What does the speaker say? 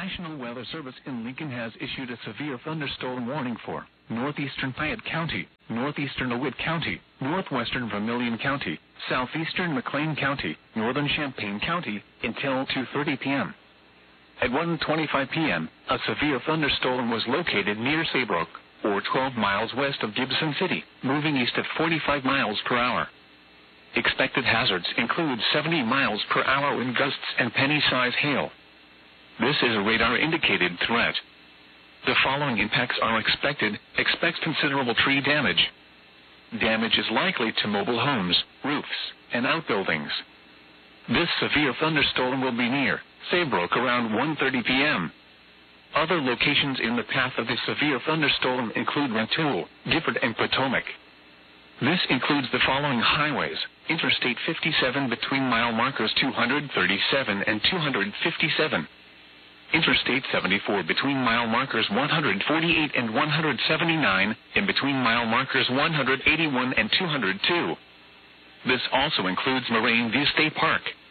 National Weather Service in Lincoln has issued a severe thunderstorm warning for northeastern Fayette County, northeastern DeWitt County, northwestern Vermilion County, southeastern McLean County, northern Champaign County, until 2:30 p.m. At 1:25 p.m., a severe thunderstorm was located near Saybrook, or 12 miles west of Gibson City, moving east at 45 miles per hour. Expected hazards include 70 miles per hour wind gusts and penny-size hail. This is a radar-indicated threat. The following impacts are expected. Expect considerable tree damage. Damage is likely to mobile homes, roofs, and outbuildings. This severe thunderstorm will be near Saybrook around 1:30 p.m. Other locations in the path of the severe thunderstorm include Rantoul, Gifford, and Potomac. This includes the following highways: Interstate 57 between mile markers 237 and 257. Interstate 74 between mile markers 148 and 179, and between mile markers 181 and 202. This also includes Moraine View State Park.